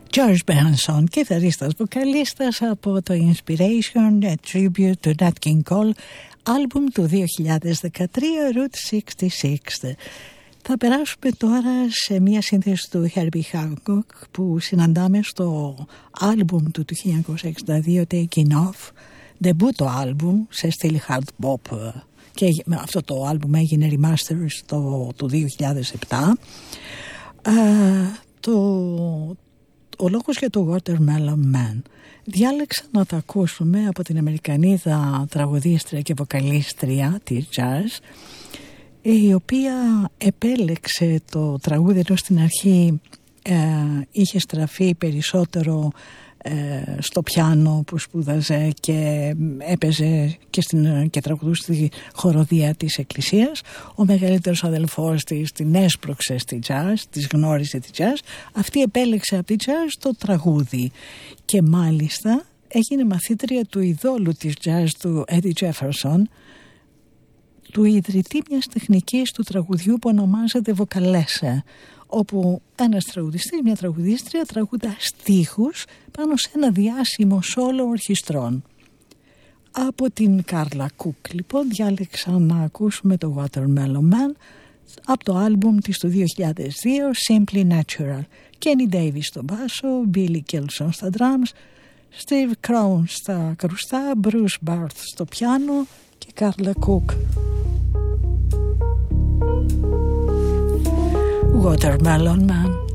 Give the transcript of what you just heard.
George Benson, κιθαρίστας βοκαλίστας από το Inspiration, A Tribute to Nat King Cole, άλμπουμ του 2013, Route 66. Θα περάσουμε τώρα σε μια σύνθεση του Herbie Hancock που συναντάμε στο άλμπουμ του 1962, Taking Off, debut άλμπουμ σε στυλ hard bop, και αυτό το άλμπουμ έγινε remaster το 2007. Ο λόγος για το Watermelon Man διάλεξα να τα ακούσουμε από την Αμερικανίδα τραγουδίστρια και βοκαλίστρια της jazz, η οποία επέλεξε το τραγούδι, ενώ στην αρχή είχε στραφεί περισσότερο στο πιάνο που σπούδαζε και έπαιζε και τραγουδούσε στη χοροδία της εκκλησίας. Ο μεγαλύτερος αδελφός της την έσπρωξε στη jazz, της γνώρισε τη jazz. Αυτή επέλεξε από τη jazz το τραγούδι και μάλιστα έγινε μαθήτρια του ειδόλου της jazz, του Eddie Jefferson, του ιδρυτή μιας τεχνικής του τραγουδιού που ονομάζεται βοκαλέσε, όπου ένας τραγουδιστής, μια τραγουδίστρια τραγουδά στίχους πάνω σε ένα διάσημο σόλο ορχιστρών. Από την Κάρλα Κούκ λοιπόν διάλεξα να ακούσουμε το Watermelon Man από το άλμπουμ της του 2002, Simply Natural. Kenny Davis στο μπάσο, Billy Gilson στα drums, Steve Crown στα κρουστά, Bruce Barth στο πιάνο και Κάρλα Κούκ. Watermelon Man.